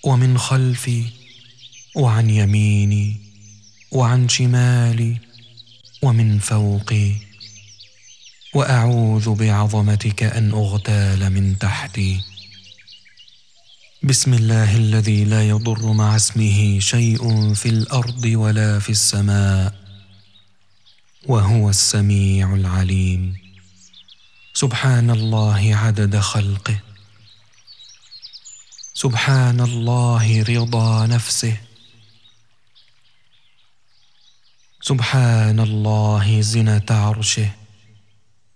ومن خلفي وعن يميني وعن شمالي ومن فوقي، وأعوذ بعظمتك أن أغتال من تحتي. بسم الله الذي لا يضر مع اسمه شيء في الأرض ولا في السماء، وهو السميع العليم. سبحان الله عدد خلقه، سبحان الله رضا نفسه، سبحان الله زنة عرشه،